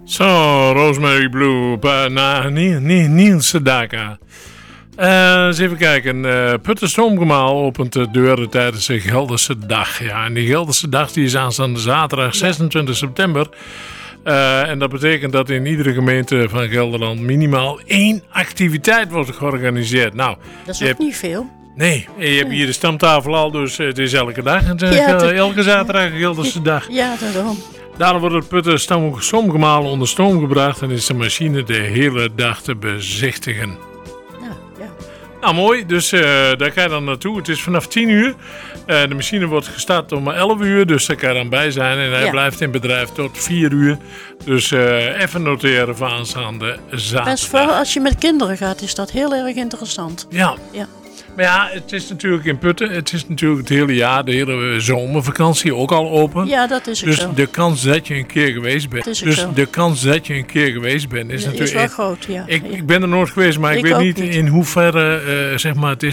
Zo, Rosemary Blue, Niels Sedaka. Eens even kijken. Putten Stoomgemaal opent de deuren tijdens de Gelderse Dag. Ja, en die Gelderse Dag die is aanstaande zaterdag 26 september. En dat betekent dat in iedere gemeente van Gelderland minimaal 1 activiteit wordt georganiseerd. Nou, dat is ook niet veel. Nee, je hebt hier de stamtafel al, dus het is elke dag. Elke zaterdag een Gelderse Dag. Ja, daarom. Daarom wordt het putten Stoomgemaal onder stoom gebracht en is de machine de hele dag te bezichtigen. Ja. Nou, mooi. Dus daar ga je dan naartoe. Het is vanaf 10 uur. De machine wordt gestart om 11 uur, dus daar kan je dan bij zijn. En hij blijft in bedrijf tot 4 uur. Dus even noteren voor aanstaande zaterdag. Best vooral als je met kinderen gaat, is dat heel erg interessant. Ja. Maar ja, het is natuurlijk in Putten. Het is natuurlijk het hele jaar, de hele zomervakantie ook al open. Ja, dat is ook dus zo. de kans dat je een keer geweest bent. Is is natuurlijk wel groot, ja. Ik ben er nooit geweest, maar ik weet ook niet in hoeverre zeg maar, het is